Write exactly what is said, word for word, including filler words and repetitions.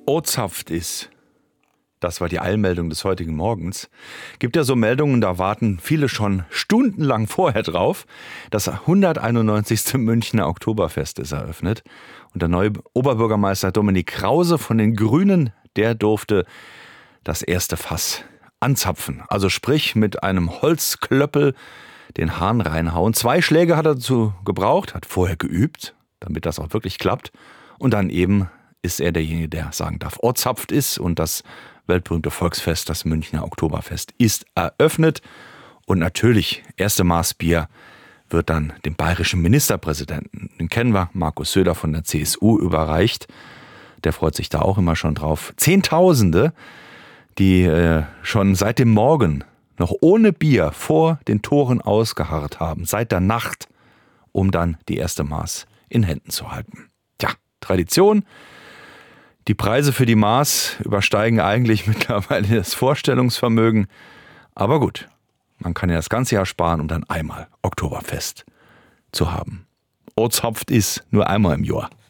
Ozapft ist. Das war die Eilmeldung des heutigen Morgens. Gibt ja so Meldungen, da warten viele schon stundenlang vorher drauf. Das hunderteinundneunzigste Münchner Oktoberfest ist eröffnet. Und der neue Oberbürgermeister Dominik Krause von den Grünen, der durfte das erste Fass anzapfen. Also sprich mit einem Holzklöppel den Hahn reinhauen. Zwei Schläge hat er dazu gebraucht, hat vorher geübt, damit das auch wirklich klappt. Und dann eben ist er derjenige, der sagen darf, Ozapft ist, und das weltberühmte Volksfest, das Münchner Oktoberfest, ist eröffnet. Und natürlich, erste Maß Bier wird dann dem bayerischen Ministerpräsidenten, den kennen wir, Markus Söder von der C S U, überreicht. Der freut sich da auch immer schon drauf. Zehntausende, die äh, schon seit dem Morgen noch ohne Bier vor den Toren ausgeharrt haben, seit der Nacht, um dann die erste Maß in Händen zu halten. Tja, Tradition. Die Preise für die Maß übersteigen eigentlich mittlerweile das Vorstellungsvermögen. Aber gut, man kann ja das ganze Jahr sparen, um dann einmal Oktoberfest zu haben. Ozapft ist nur einmal im Jahr.